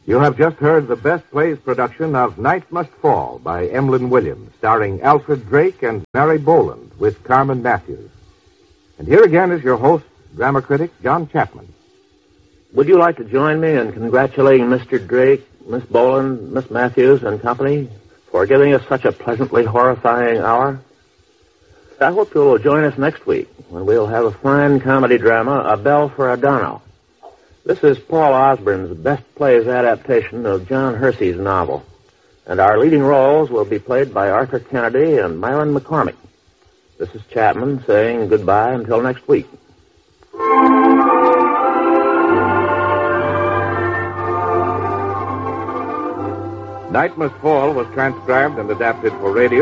You have just heard the Best Plays production of Night Must Fall by Emlyn Williams, starring Alfred Drake and Mary Boland with Carmen Matthews. And here again is your host, drama critic John Chapman. Would you like to join me in congratulating Mr. Drake, Miss Boland, Miss Matthews, and company for giving us such a pleasantly horrifying hour? I hope you'll join us next week when we'll have a fine comedy drama, A Bell for Adano. This is Paul Osborne's Best Plays adaptation of John Hersey's novel, and our leading roles will be played by Arthur Kennedy and Myron McCormick. This is Chapman saying goodbye until next week. Night Must Fall was transcribed and adapted for radio